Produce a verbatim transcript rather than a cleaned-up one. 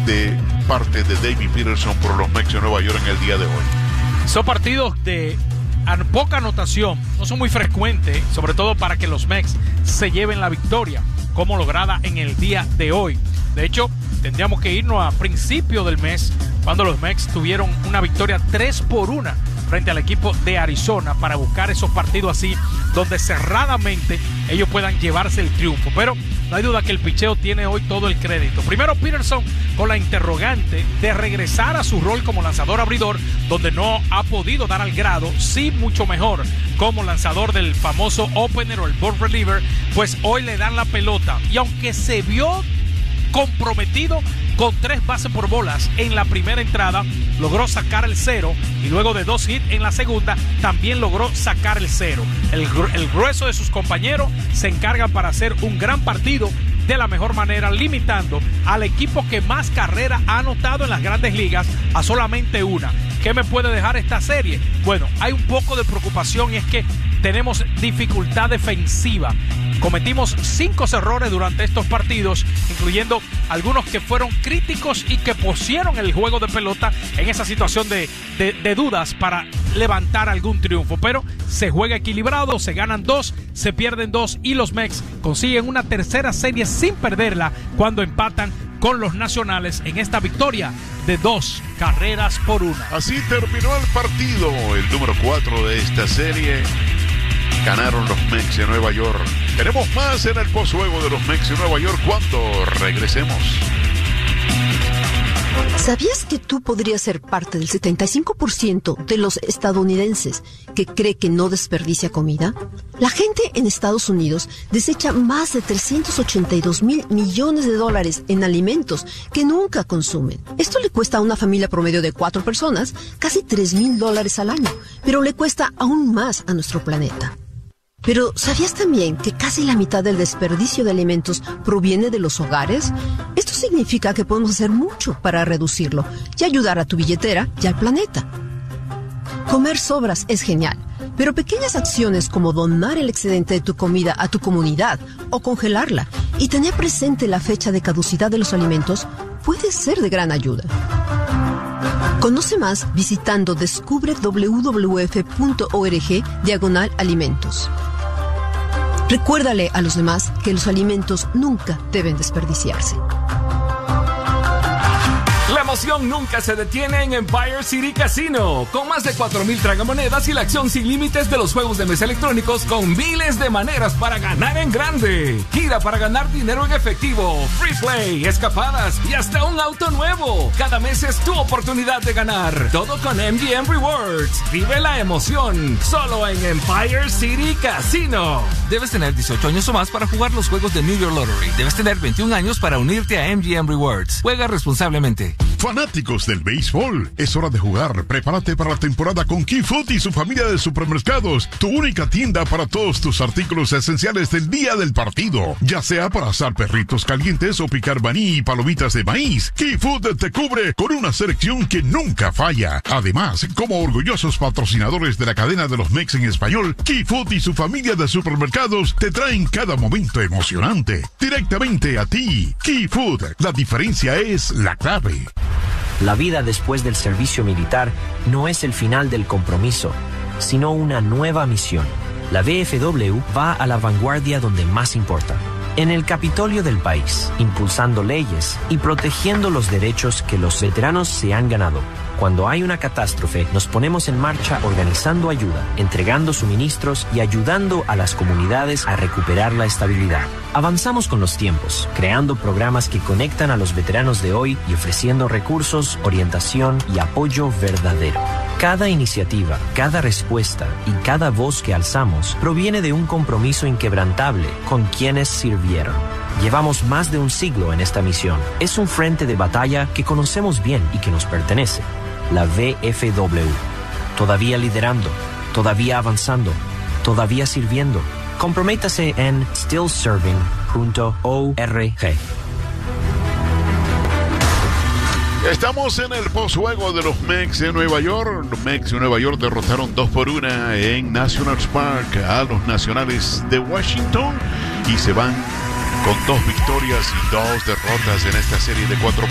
de parte de David Peterson por los Mets de Nueva York en el día de hoy? Son partidos de poca anotación, no son muy frecuentes, sobre todo para que los Mets se lleven la victoria, como lograda en el día de hoy. De hecho, tendríamos que irnos a principio del mes, cuando los Mets tuvieron una victoria tres por una frente al equipo de Arizona, para buscar esos partidos así, donde cerradamente ellos puedan llevarse el triunfo. Pero no hay duda que el picheo tiene hoy todo el crédito. Primero Peterson con la interrogante de regresar a su rol como lanzador abridor, donde no ha podido dar al grado, sí mucho mejor como lanzador del famoso opener o el ball reliever, pues hoy le dan la pelota. Y aunque se vio comprometido con tres bases por bolas en la primera entrada, logró sacar el cero, y luego de dos hits en la segunda también logró sacar el cero. El, el grueso de sus compañeros se encargan para hacer un gran partido de la mejor manera, limitando al equipo que más carrera ha anotado en las grandes ligas a solamente una. ¿Qué me puede dejar esta serie? Bueno, hay un poco de preocupación, y es que tenemos dificultad defensiva. Cometimos cinco errores durante estos partidos, incluyendo algunos que fueron críticos y que pusieron el juego de pelota en esa situación de, de, de dudas para levantar algún triunfo. Pero se juega equilibrado, se ganan dos, se pierden dos, y los Mets consiguen una tercera serie sin perderla cuando empatan con los Nacionales en esta victoria de dos carreras por una. Así terminó el partido, el número cuatro de esta serie. Ganaron los Mets de Nueva York. Tenemos más en el postjuego de los Mets de Nueva York cuando regresemos. ¿Sabías que tú podrías ser parte del setenta y cinco por ciento de los estadounidenses que cree que no desperdicia comida? La gente en Estados Unidos desecha más de trescientos ochenta y dos mil millones de dólares en alimentos que nunca consumen. Esto le cuesta a una familia promedio de cuatro personas casi tres mil dólares al año, pero le cuesta aún más a nuestro planeta. Pero, ¿sabías también que casi la mitad del desperdicio de alimentos proviene de los hogares? Esto significa que podemos hacer mucho para reducirlo y ayudar a tu billetera y al planeta. Comer sobras es genial, pero pequeñas acciones como donar el excedente de tu comida a tu comunidad o congelarla y tener presente la fecha de caducidad de los alimentos puede ser de gran ayuda. Conoce más visitando descubre w w f punto org diagonal alimentos. Recuérdale a los demás que los alimentos nunca deben desperdiciarse. La emoción nunca se detiene en Empire City Casino. Con más de cuatro mil tragamonedas y la acción sin límites de los juegos de mesa electrónicos, con miles de maneras para ganar en grande. Gira para ganar dinero en efectivo, free play, escapadas y hasta un auto nuevo. Cada mes es tu oportunidad de ganar. Todo con M G M Rewards. Vive la emoción solo en Empire City Casino. Debes tener dieciocho años o más para jugar los juegos de New York Lottery. Debes tener veintiún años para unirte a M G M Rewards. Juega responsablemente. Fanáticos del béisbol, es hora de jugar. Prepárate para la temporada con Key Food y su familia de supermercados, tu única tienda para todos tus artículos esenciales del día del partido, ya sea para asar perritos calientes o picar maní y palomitas de maíz. Key Food te cubre con una selección que nunca falla. Además, como orgullosos patrocinadores de la cadena de los Mets en español, Key Food y su familia de supermercados te traen cada momento emocionante directamente a ti. Key Food, la diferencia es la clave. La vida después del servicio militar no es el final del compromiso, sino una nueva misión. La V F W va a la vanguardia donde más importa, en el Capitolio del país, impulsando leyes y protegiendo los derechos que los veteranos se han ganado. Cuando hay una catástrofe, nos ponemos en marcha organizando ayuda, entregando suministros y ayudando a las comunidades a recuperar la estabilidad. Avanzamos con los tiempos, creando programas que conectan a los veteranos de hoy y ofreciendo recursos, orientación y apoyo verdadero. Cada iniciativa, cada respuesta y cada voz que alzamos proviene de un compromiso inquebrantable con quienes sirvieron. Llevamos más de un siglo en esta misión. Es un frente de batalla que conocemos bien y que nos pertenece. La V F W. Todavía liderando, todavía avanzando, todavía sirviendo. Comprométase en still serving punto org. Estamos en el postjuego de los Mets de Nueva York. Los Mets de Nueva York derrotaron dos por una en National Park a los Nacionales de Washington y se van con dos victorias y dos derrotas en esta serie de cuatro